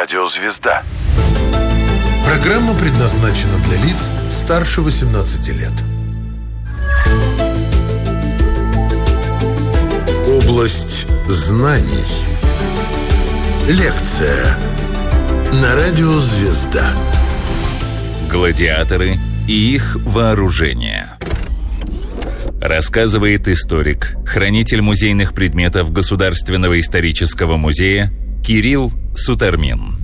Радио «Звезда». Программа предназначена для лиц старше 18 лет. Область знаний. Лекция на Радио «Звезда». Гладиаторы и их вооружение. Рассказывает историк, хранитель музейных предметов Государственного исторического музея Кирилл Сутармин.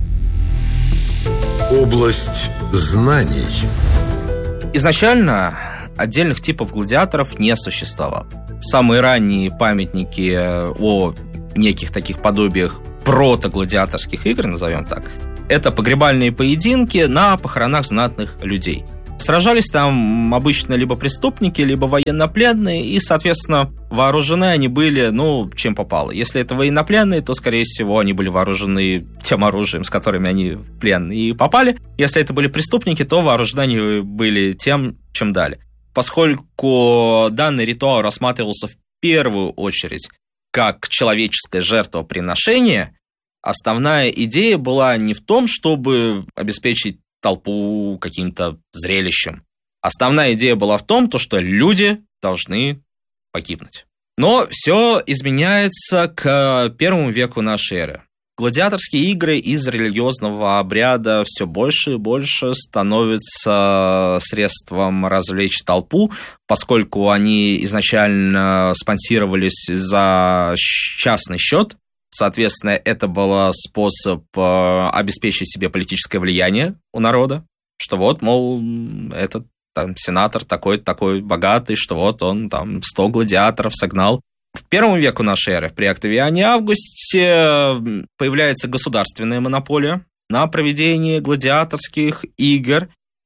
Область знаний. Изначально отдельных типов гладиаторов не существовало. Самые ранние памятники о неких таких подобиях протогладиаторских игр, назовем так, это погребальные поединки на похоронах знатных людей. Сражались там обычно либо преступники, либо военнопленные, и, соответственно, вооружены они были, чем попало. Если это военнопленные, то, скорее всего, они были вооружены тем оружием, с которыми они в плен и попали. Если это были преступники, то вооружены они были тем, чем дали. Поскольку данный ритуал рассматривался в первую очередь как человеческое жертвоприношение, основная идея была не в том, чтобы обеспечить толпу каким-то зрелищем. Основная идея была в том, что люди должны погибнуть. Но все изменяется к первому веку нашей эры. Гладиаторские игры из религиозного обряда все больше и больше становятся средством развлечь толпу, поскольку они изначально спонсировались за частный счет. Соответственно, это был способ обеспечить себе политическое влияние у народа, что вот, мол, этот сенатор такой богатый, что вот он 100 гладиаторов согнал. В первом веку нашей эры, при Октавиане Августе, появляется государственная монополия на проведение гладиаторских игр,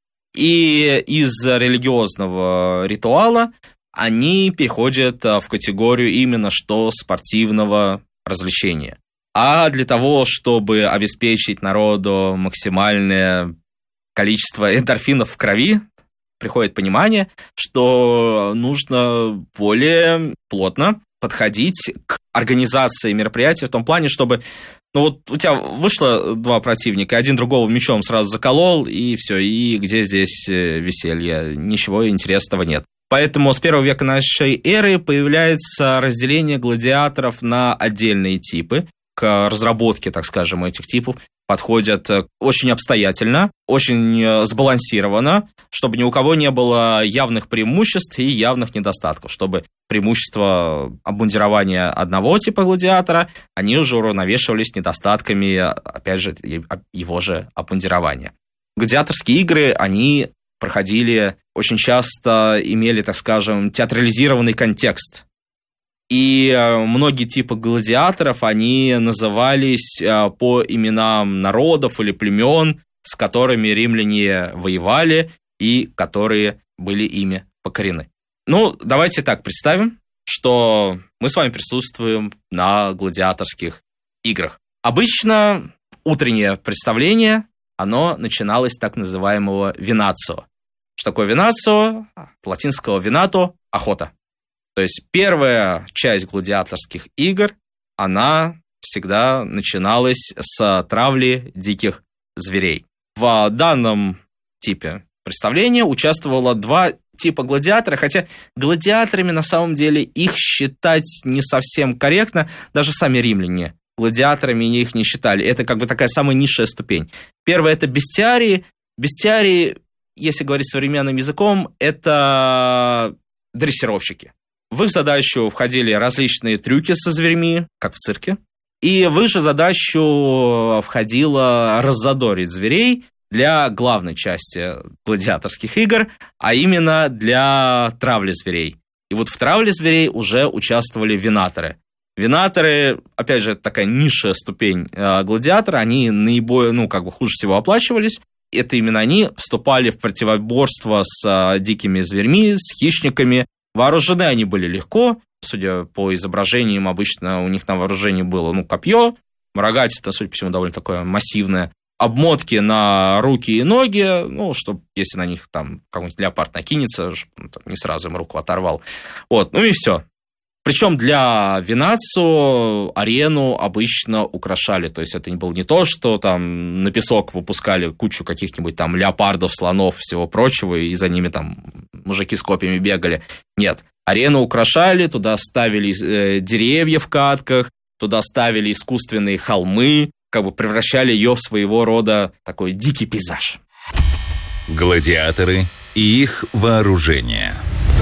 и из религиозного ритуала они переходят в категорию именно что спортивного развлечения. А для того, чтобы обеспечить народу максимальное количество эндорфинов в крови, приходит понимание, что нужно более плотно подходить к организации мероприятия в том плане, чтобы у тебя вышло 2 противника, один другого мечом сразу заколол, и все, и где здесь веселье? Ничего интересного нет. Поэтому с первого века нашей эры появляется разделение гладиаторов на отдельные типы. К разработке, так скажем, этих типов подходят очень обстоятельно, очень сбалансированно, чтобы ни у кого не было явных преимуществ и явных недостатков, чтобы преимущества обмундирования одного типа гладиатора, они уже уравновешивались недостатками, опять же, его же обмундирования. Гладиаторские игры, они проходили, очень часто имели, так скажем, театрализированный контекст. И многие типы гладиаторов, они назывались по именам народов или племен, с которыми римляне воевали и которые были ими покорены. Давайте так представим, что мы с вами присутствуем на гладиаторских играх. Обычно утреннее представление, оно начиналось с так называемого винацио. Что такое винацио? От латинского винато – охота. То есть первая часть гладиаторских игр, она всегда начиналась с травли диких зверей. В данном типе представления участвовало 2 типа гладиатора, хотя гладиаторами на самом деле их считать не совсем корректно, даже сами римляне гладиаторами их не считали. Это такая самая низшая ступень. Первое – это бестиарии. Бестиарии, если говорить современным языком, это дрессировщики. В их задачу входили различные трюки со зверьми, как в цирке. И в их же задачу входило раззадорить зверей для главной части гладиаторских игр, а именно для травли зверей. И в травле зверей уже участвовали винаторы. Винаторы, опять же, это такая низшая ступень гладиатора, они наиболее, хуже всего оплачивались. Это именно они вступали в противоборство с дикими зверьми, с хищниками. Вооружены они были легко, судя по изображениям, обычно у них на вооружении было, копье, рогатица, судя по всему, довольно такое массивное, обмотки на руки и ноги, чтобы, если на них какой-нибудь леопард накинется, чтобы не сразу им руку оторвал. И все. Причем для Венацио арену обычно украшали. То есть это было не то, что там на песок выпускали кучу каких-нибудь там леопардов, слонов, всего прочего, и за ними там мужики с копьями бегали. Нет, арену украшали, туда ставили деревья в катках, туда ставили искусственные холмы, как бы превращали ее в своего рода такой дикий пейзаж. Гладиаторы и их вооружение.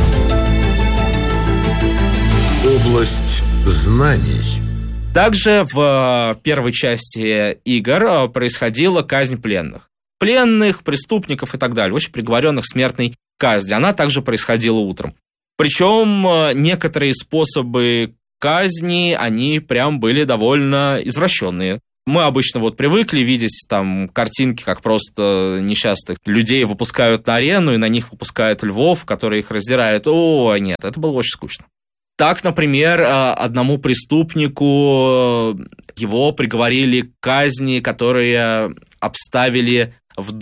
Область знаний. Также в первой части игр происходила казнь пленных. Пленных, преступников и так далее, очень приговоренных к смертной казни. Она также происходила утром. Причем некоторые способы казни, они прям были довольно извращенные. Мы обычно вот привыкли видеть там картинки, как просто несчастных людей выпускают на арену, и на них выпускают львов, которые их раздирают. О, нет, это было очень скучно. Так, например, одному преступнику его приговорили к казни, которые обставили в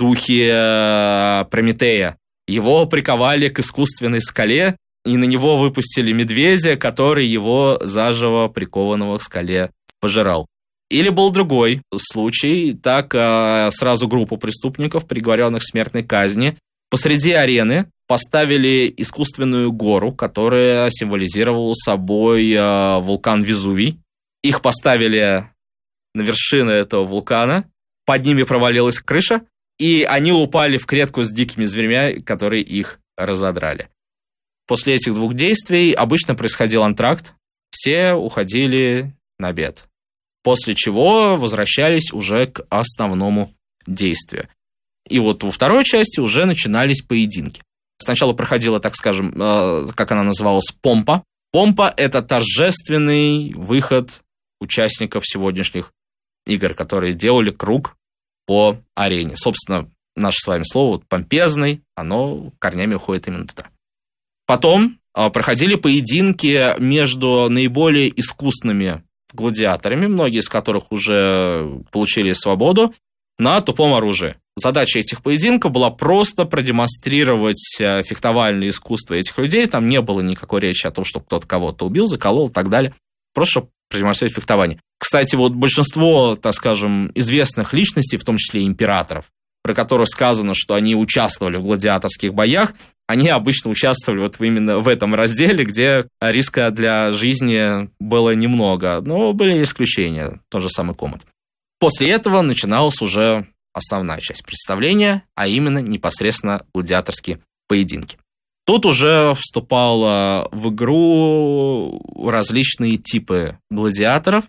духе Прометея. Его приковали к искусственной скале, и на него выпустили медведя, который его заживо прикованного к скале пожирал. Или был другой случай, так сразу группу преступников, приговоренных к смертной казни, посреди арены поставили искусственную гору, которая символизировала собой вулкан Везувий. Их поставили на вершину этого вулкана, под ними провалилась крыша, и они упали в клетку с дикими зверями, которые их разодрали. После этих двух действий обычно происходил антракт, все уходили на обед, после чего возвращались уже к основному действию. И вот во второй части уже начинались поединки. Сначала проходила, так скажем, как она называлась, помпа. Помпа – это торжественный выход участников сегодняшних игр, которые делали круг по арене. Собственно, наше с вами слово «помпезный», оно корнями уходит именно туда. Потом проходили поединки между наиболее искусными гладиаторами, многие из которых уже получили свободу, на тупом оружии. Задача этих поединков была просто продемонстрировать фехтовальное искусство этих людей. Там не было никакой речи о том, что кто-то кого-то убил, заколол и так далее. Просто продемонстрировать фехтование. Кстати, вот большинство, так скажем, известных личностей, в том числе императоров, про которых сказано, что они участвовали в гладиаторских боях, они обычно участвовали вот именно в этом разделе, где риска для жизни было немного. Но были исключения, тот же самый Комод. После этого начиналась уже основная часть представления, а именно непосредственно гладиаторские поединки. Тут уже вступало в игру различные типы гладиаторов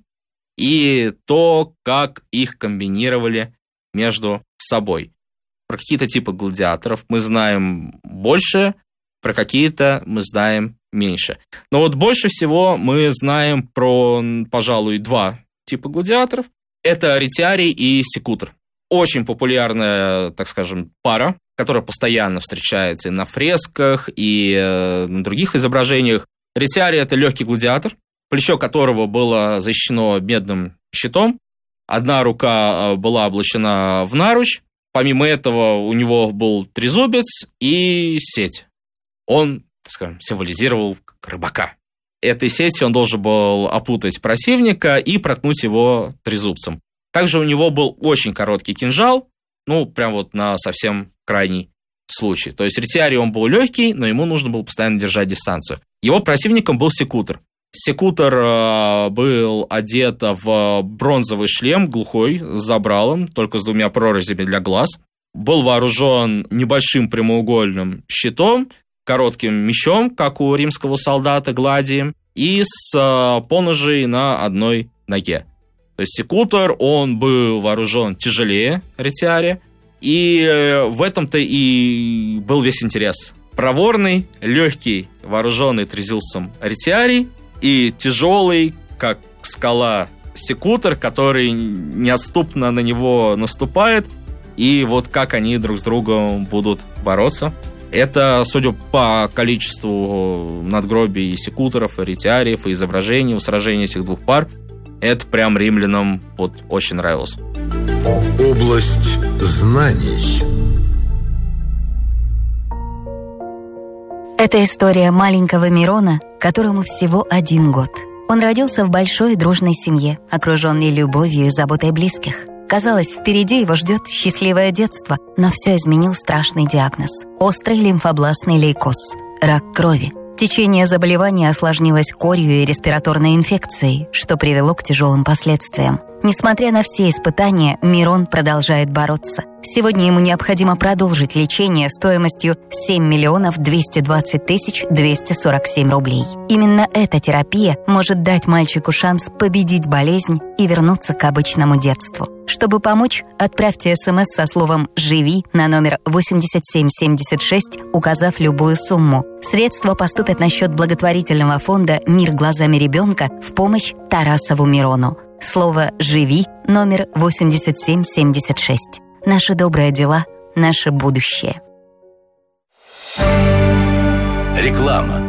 и то, как их комбинировали между собой. Про какие-то типы гладиаторов мы знаем больше, про какие-то мы знаем меньше. Но вот больше всего мы знаем про, пожалуй, два типа гладиаторов. Это ретиарий и секутор. Очень популярная, так скажем, пара, которая постоянно встречается и на фресках, и на других изображениях. Ретиарий – это легкий гладиатор, плечо которого было защищено медным щитом. Одна рука была облачена в наруч. Помимо этого у него был трезубец и сеть. Он, так скажем, символизировал рыбака. Этой сетью он должен был опутать противника и проткнуть его трезубцем. Также у него был очень короткий кинжал, прям вот на совсем крайний случай. То есть ретиарий он был легкий, но ему нужно было постоянно держать дистанцию. Его противником был секутор. Секутор был одет в бронзовый шлем, глухой, с забралом, только с двумя прорезями для глаз. Был вооружен небольшим прямоугольным щитом, коротким мечом, как у римского солдата Гладием, и с поножей на одной ноге. То есть секутор, он был вооружен тяжелее ретиария, и в этом-то и был весь интерес. Проворный, легкий, вооруженный трезубцем ретиарий, и тяжелый, как скала, секутор, который неотступно на него наступает, и вот как они друг с другом будут бороться. Это, судя по количеству надгробий и секуторов, и ретиариев, и изображений у сражения этих двух пар, это прям римлянам вот очень нравилось. Область знаний. Это история маленького Мирона, которому всего 1 год. Он родился в большой дружной семье, окруженный любовью и заботой близких. Казалось, впереди его ждет счастливое детство, но все изменил страшный диагноз – острый лимфобластный лейкоз – рак крови. Течение заболевания осложнилось корью и респираторной инфекцией, что привело к тяжелым последствиям. Несмотря на все испытания, Мирон продолжает бороться. Сегодня ему необходимо продолжить лечение стоимостью 7 220 247 рублей. Именно эта терапия может дать мальчику шанс победить болезнь и вернуться к обычному детству. Чтобы помочь, отправьте СМС со словом «Живи» на номер 8776, указав любую сумму. Средства поступят на счет благотворительного фонда «Мир глазами ребенка» в помощь Тарасову Мирону. Слово «Живи» номер 8776. Наши добрые дела, наше будущее. Реклама.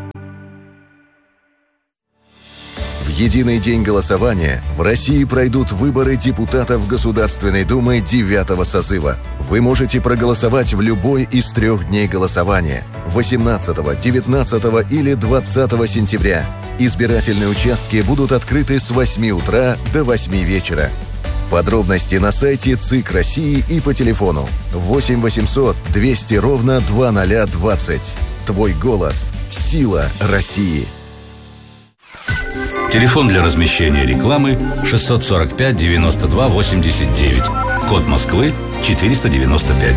В единый день голосования в России пройдут выборы депутатов Государственной Думы 9-го созыва. Вы можете проголосовать в любой из 3 дней голосования – 18, 19 или 20 сентября. Избирательные участки будут открыты с 8 утра до 8 вечера. Подробности на сайте ЦИК России и по телефону 8 800 200 ровно 2020. Твой голос – сила России. Телефон для размещения рекламы 645 92 89. Код Москвы 495.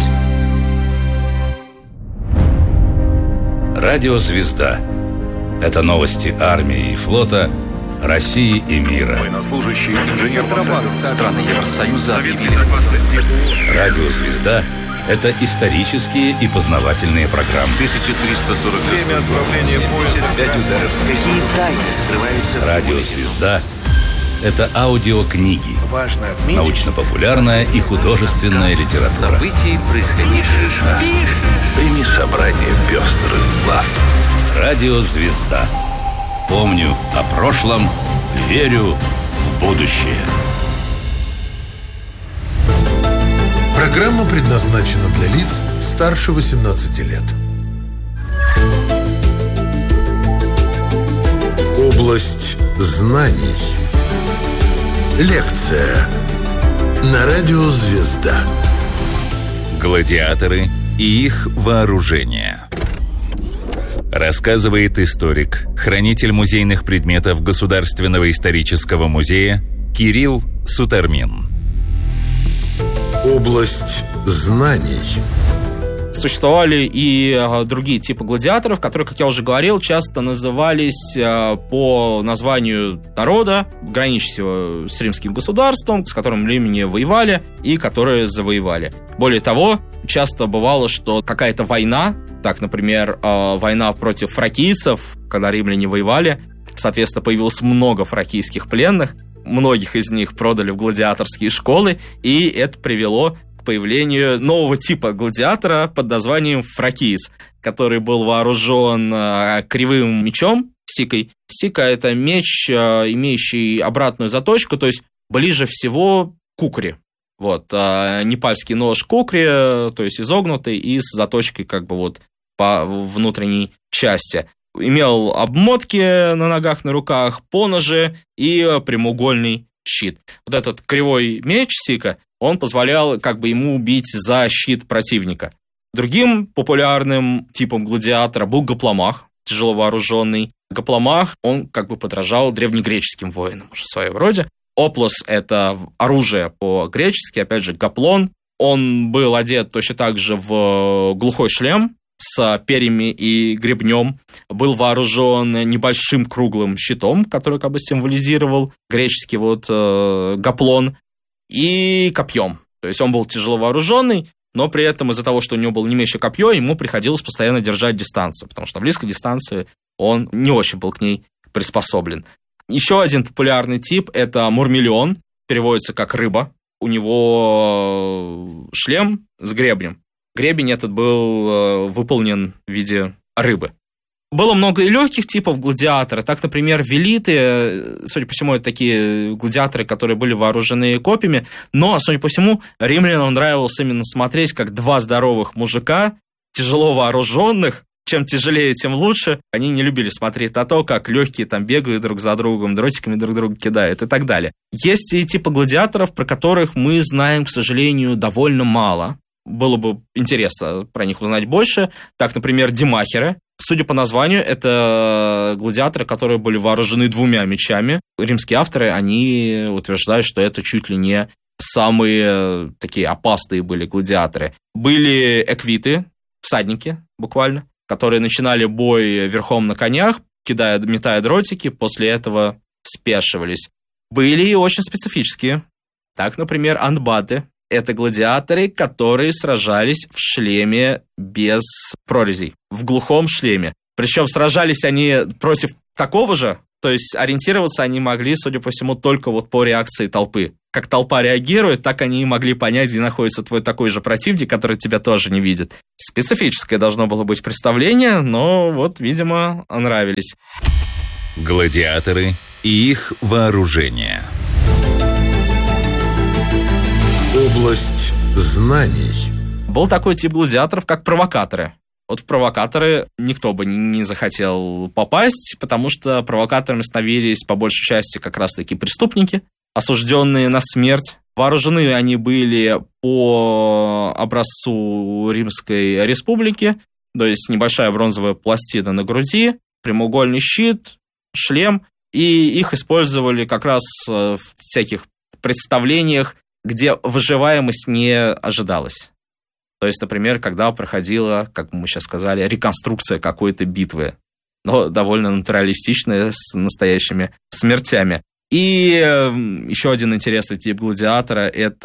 Радио «Звезда». Это новости армии и флота, России и мира. Военнослужащий, инженер страны Евросоюза объявили. Радио «Звезда» — это исторические и познавательные программы. 1340. Время отправления поезда. 5 ударов. Какие тайны скрываются? Радио «Звезда» — это аудиокниги, Важно отметить. научно-популярная и художественная литература. События, происходивших. Прими собрание пестрых глав. Радио «Звезда». Помню о прошлом, верю в будущее. Программа предназначена для лиц старше 18 лет. Область знаний. Лекция на радио «Звезда». Гладиаторы и их вооружение. Рассказывает историк, хранитель музейных предметов Государственного исторического музея Кирилл Сутармин. Область знаний. Существовали и другие типы гладиаторов, которые, как я уже говорил, часто назывались по названию народа, граничащего с римским государством, с которым римляне воевали и которые завоевали. Более того, часто бывало, что какая-то война, так, например, война против фракийцев, когда римляне воевали, соответственно, появилось много фракийских пленных, многих из них продали в гладиаторские школы, и это привело к появлению нового типа гладиатора под названием фракиец, который был вооружен кривым мечом, сикой. Сика – это меч, имеющий обратную заточку, то есть ближе всего к кукре. Вот, непальский нож кукри, то есть изогнутый и с заточкой как бы вот по внутренней части. Имел обмотки на ногах, на руках, поножи и прямоугольный щит. Вот этот кривой меч сика, он позволял как бы ему бить за щит противника. Другим популярным типом гладиатора был гопломах, тяжело вооруженный. Гопломах, он как бы подражал древнегреческим воинам уже в своем роде. Оплос – это оружие по-гречески, опять же, гоплон. Он был одет точно так же в глухой шлем с перьями и гребнем, был вооружен небольшим круглым щитом, который как бы символизировал греческий вот гоплон, и копьем. То есть он был тяжело вооруженный, но при этом из-за того, что у него было не меньше копье, ему приходилось постоянно держать дистанцию, потому что на близкой дистанции он не очень был к ней приспособлен. Еще один популярный тип – это мурмелион, переводится как рыба. У него шлем с гребнем. Гребень этот был выполнен в виде рыбы. Было много и легких типов гладиатора. Так, например, велиты, судя по всему, это такие гладиаторы, которые были вооружены копьями, но, судя по всему, римлянам нравилось именно смотреть, как два здоровых мужика, тяжело вооруженных, чем тяжелее, тем лучше. Они не любили смотреть на то, как легкие там бегают друг за другом, дротиками друг друга кидают и так далее. Есть и типы гладиаторов, про которых мы знаем, к сожалению, довольно мало. Было бы интересно про них узнать больше. Так, например, демахеры. Судя по названию, это гладиаторы, которые были вооружены 2 мечами. Римские авторы, они утверждают, что это чуть ли не самые такие опасные были гладиаторы. Были эквиты, всадники буквально, которые начинали бой верхом на конях, метая дротики, после этого спешивались. Были и очень специфические. Так, например, анбаты. Это гладиаторы, которые сражались в шлеме без прорезей, в глухом шлеме. Причем сражались они против такого же, то есть ориентироваться они могли, судя по всему, только вот по реакции толпы. Как толпа реагирует, так они и могли понять, где находится твой такой же противник, который тебя тоже не видит. Специфическое должно было быть представление, но вот, видимо, нравились. Гладиаторы и их вооружение. Область знаний. Был такой тип гладиаторов, как провокаторы. Вот в провокаторы никто бы не захотел попасть, потому что провокаторами становились по большей части как раз-таки преступники, осужденные на смерть. Вооружены они были по образцу Римской Республики, то есть небольшая бронзовая пластина на груди, прямоугольный щит, шлем, и их использовали как раз в всяких представлениях, где выживаемость не ожидалась. То есть, например, когда проходила, как мы сейчас сказали, реконструкция какой-то битвы, но довольно натуралистичная, с настоящими смертями. И еще один интересный тип гладиатора –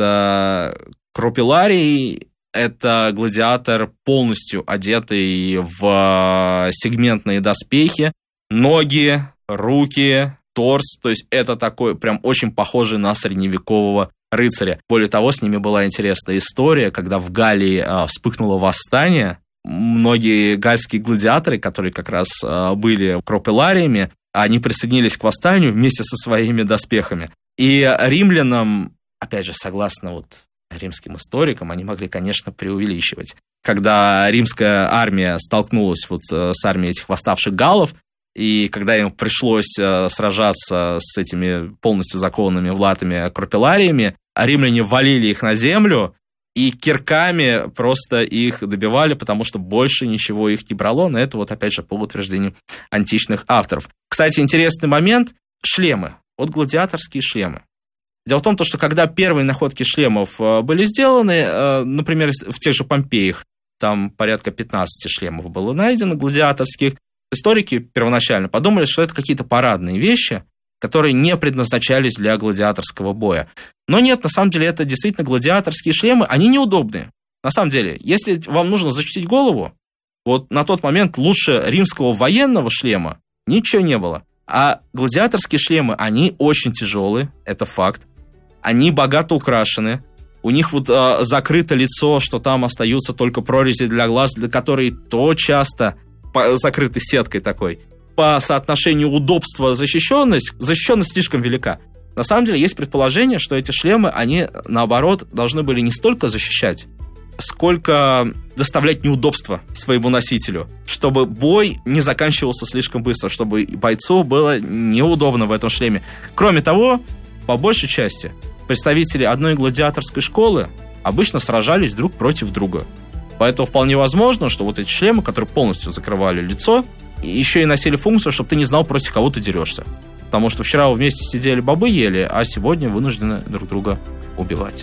это крупелларий. Это гладиатор, полностью одетый в сегментные доспехи, ноги, руки, торс. То есть это такой прям очень похожий на средневекового рыцаря. Более того, с ними была интересная история, когда в Галлии вспыхнуло восстание. Многие гальские гладиаторы, которые как раз были крупеллариями, они присоединились к восстанию вместе со своими доспехами. И римлянам, опять же, согласно вот римским историкам, они могли, конечно, преувеличивать. Когда римская армия столкнулась вот с армией этих восставших галлов, и когда им пришлось сражаться с этими полностью закованными в латами крупеллариями, римляне валили их на землю и кирками просто их добивали, потому что больше ничего их не брало. Но это вот опять же по утверждению античных авторов. Кстати, интересный момент – шлемы. Вот гладиаторские шлемы. Дело в том, что когда первые находки шлемов были сделаны, например, в тех же Помпеях, там порядка 15 шлемов было найдено гладиаторских, историки первоначально подумали, что это какие-то парадные вещи, которые не предназначались для гладиаторского боя. Но нет, на самом деле это действительно гладиаторские шлемы, они неудобные. На самом деле, если вам нужно защитить голову, вот на тот момент лучше римского военного шлема ничего не было. А гладиаторские шлемы, они очень тяжелые, это факт. Они богато украшены. У них вот закрыто лицо, что там остаются только прорези для глаз, для которой то часто закрыты сеткой такой. По соотношению удобства-защищенность слишком велика. На самом деле есть предположение, что эти шлемы, они, наоборот, должны были не столько защищать, сколько доставлять неудобства своему носителю, чтобы бой не заканчивался слишком быстро, чтобы бойцу было неудобно в этом шлеме. Кроме того, по большей части, представители одной гладиаторской школы обычно сражались друг против друга. Поэтому вполне возможно, что вот эти шлемы, которые полностью закрывали лицо, еще и носили функцию, чтобы ты не знал, против кого ты дерешься. Потому что вчера вы вместе сидели, бобы ели, а сегодня вынуждены друг друга убивать.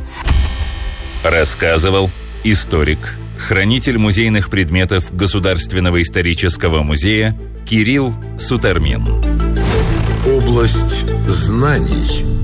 Рассказывал историк, хранитель музейных предметов Государственного исторического музея Кирилл Сутармин. Область знаний.